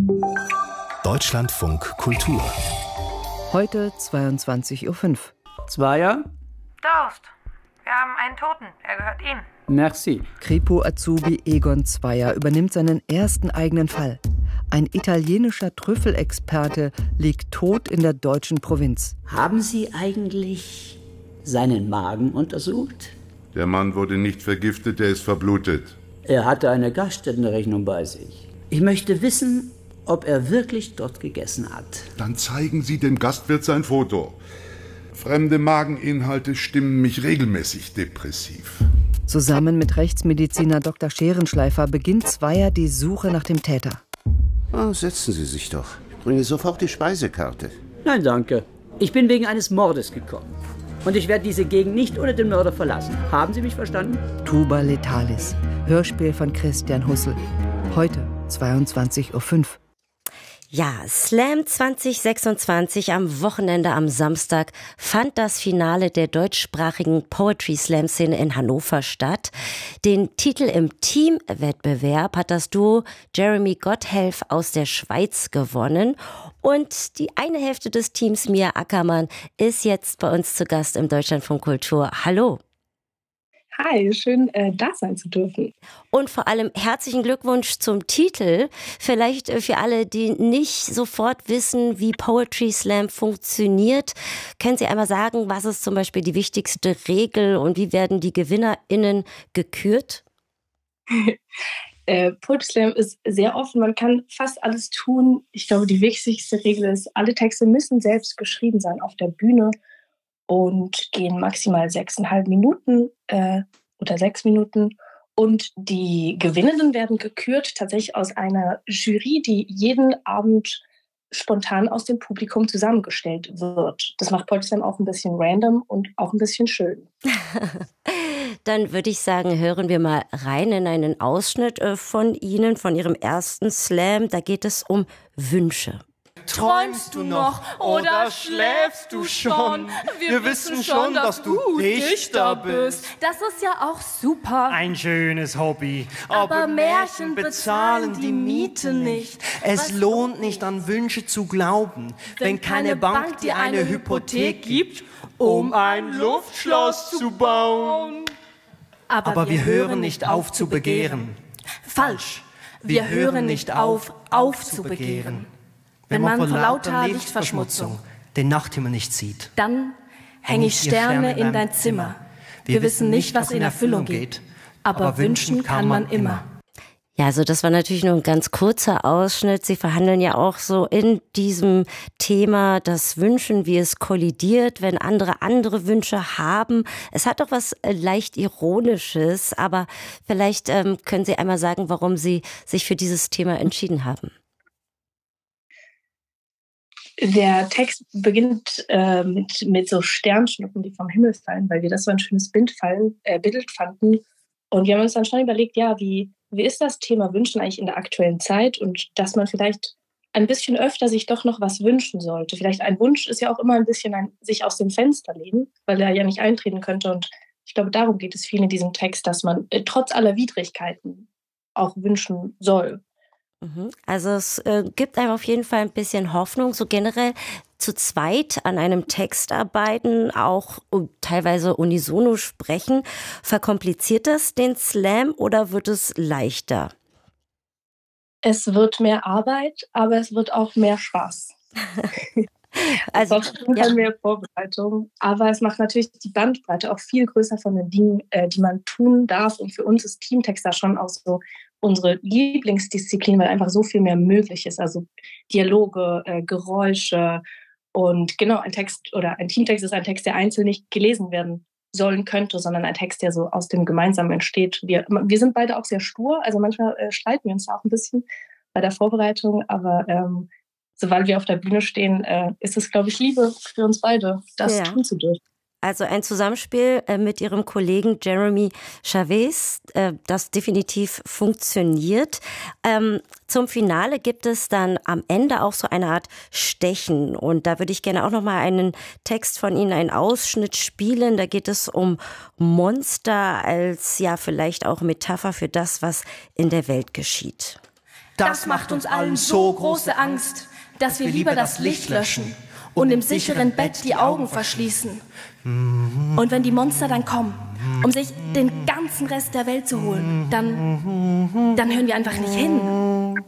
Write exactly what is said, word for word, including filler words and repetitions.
Deutschlandfunk Kultur. Heute zweiundzwanzig Uhr fünf. Zweier? Durst. Wir haben einen Toten. Er gehört Ihnen. Merci. Kripo-Azubi Egon Zweier übernimmt seinen ersten eigenen Fall. Ein italienischer Trüffelexperte liegt tot in der deutschen Provinz. Haben Sie eigentlich seinen Magen untersucht? Der Mann wurde nicht vergiftet, er ist verblutet. Er hatte eine Gaststättenrechnung bei sich. Ich möchte wissen, ob er wirklich dort gegessen hat. Dann zeigen Sie dem Gastwirt sein Foto. Fremde Mageninhalte stimmen mich regelmäßig depressiv. Zusammen mit Rechtsmediziner Doktor Scherenschleifer beginnt Zweier die Suche nach dem Täter. Oh, setzen Sie sich doch. Ich bringe sofort die Speisekarte. Nein, danke. Ich bin wegen eines Mordes gekommen. Und ich werde diese Gegend nicht ohne den Mörder verlassen. Haben Sie mich verstanden? Tuba Letalis. Hörspiel von Christian Hussel. Heute zweiundzwanzig Uhr fünf. Ja, Slam zwanzig sechsundzwanzig am Wochenende am Samstag fand das Finale der deutschsprachigen Poetry Slam Szene in Hannover statt. Den Titel im Teamwettbewerb hat das Duo Jeremy Gotthelf aus der Schweiz gewonnen. Und die eine Hälfte des Teams, Mia Ackermann, ist jetzt bei uns zu Gast im Deutschlandfunk Kultur. Hallo. Hi, schön, äh, da sein zu dürfen. Und vor allem herzlichen Glückwunsch zum Titel. Vielleicht äh, für alle, die nicht sofort wissen, wie Poetry Slam funktioniert, können Sie einmal sagen, was ist zum Beispiel die wichtigste Regel und wie werden die GewinnerInnen gekürt? äh, Poetry Slam ist sehr offen, man kann fast alles tun. Ich glaube, die wichtigste Regel ist, alle Texte müssen selbst geschrieben sein auf der Bühne und gehen maximal sechseinhalb Minuten äh, oder sechs Minuten. Und die Gewinnenden werden gekürt tatsächlich aus einer Jury, die jeden Abend spontan aus dem Publikum zusammengestellt wird. Das macht Poetry Slam auch ein bisschen random und auch ein bisschen schön. Dann würde ich sagen, hören wir mal rein in einen Ausschnitt von Ihnen, von Ihrem ersten Slam. Da geht es um Wünsche. Träumst du noch oder schläfst du schon? Wir, Wir wissen schon, dass du Dichter bist. Das ist ja auch super. Ein schönes Hobby. Aber, Aber Märchen bezahlen die Miete nicht. Es Was lohnt nicht, an Wünsche zu glauben, wenn, wenn keine Bank dir eine Hypothek gibt, um ein Luftschloss zu bauen. Aber, Aber wir, wir hören nicht auf zu begehren. Falsch. Wir, wir hören nicht auf, aufzubegehren. Wenn man vor lauter Lichtverschmutzung den Nachthimmel nicht sieht, dann hänge ich Sterne in dein Zimmer. Wir wissen nicht, was in Erfüllung geht, aber wünschen kann man immer. Ja, also das war natürlich nur ein ganz kurzer Ausschnitt. Sie verhandeln ja auch so in diesem Thema das Wünschen, wie es kollidiert, wenn andere andere Wünsche haben. Es hat doch was leicht Ironisches, aber vielleicht ähm, können Sie einmal sagen, warum Sie sich für dieses Thema entschieden haben. Der Text beginnt äh, mit, mit so Sternschnuppen, die vom Himmel fallen, weil wir das so ein schönes Bild, fallen, äh, Bild fanden. Und wir haben uns dann schon überlegt, ja, wie, wie ist das Thema Wünschen eigentlich in der aktuellen Zeit und dass man vielleicht ein bisschen öfter sich doch noch was wünschen sollte. Vielleicht ein Wunsch ist ja auch immer ein bisschen ein sich aus dem Fenster lehnen, weil er ja nicht eintreten könnte. Und ich glaube, darum geht es viel in diesem Text, dass man äh, trotz aller Widrigkeiten auch wünschen soll. Also es äh, gibt einem auf jeden Fall ein bisschen Hoffnung, so generell zu zweit an einem Text arbeiten, auch um, teilweise unisono sprechen. Verkompliziert das den Slam oder wird es leichter? Es wird mehr Arbeit, aber es wird auch mehr Spaß. Also es braucht ja mehr Vorbereitung, aber es macht natürlich die Bandbreite auch viel größer von den Dingen, äh, die man tun darf. Und für uns ist Teamtext da schon auch so unsere Lieblingsdisziplin, weil einfach so viel mehr möglich ist. Also Dialoge, äh, Geräusche und genau, ein Text oder ein Teamtext ist ein Text, der einzeln nicht gelesen werden sollen könnte, sondern ein Text, der so aus dem Gemeinsamen entsteht. Wir, wir sind beide auch sehr stur, also manchmal äh, streiten wir uns da auch ein bisschen bei der Vorbereitung, aber ähm, sobald wir auf der Bühne stehen, äh, ist es, glaube ich, Liebe für uns beide, das ja. tun zu dürfen. Also ein Zusammenspiel äh, mit Ihrem Kollegen Jeremy Chavez, äh, das definitiv funktioniert. Ähm, zum Finale gibt es dann am Ende auch so eine Art Stechen. Und da würde ich gerne auch noch mal einen Text von Ihnen, einen Ausschnitt spielen. Da geht es um Monster als ja vielleicht auch Metapher für das, was in der Welt geschieht. Das macht uns allen so große Angst, dass wir lieber das Licht löschen und im sicheren Bett die Augen verschließen. Und wenn die Monster dann kommen, um sich den ganzen Rest der Welt zu holen, dann, dann hören wir einfach nicht hin.